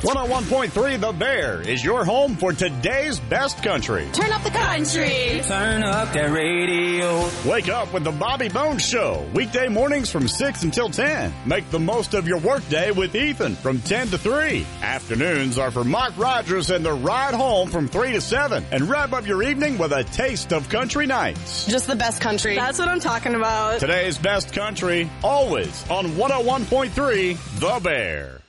101.3 The Bear is your home for today's best country. Turn up the country. Turn up that radio. Wake up with the Bobby Bones Show. Weekday mornings from 6 until 10. Make the most of your workday with Ethan from 10 to 3. Afternoons are for Mark Rogers and the Ride Home from 3 to 7. And wrap up your evening with a taste of country nights. Just the best country. That's what I'm talking about. Today's best country, always on 101.3 The Bear.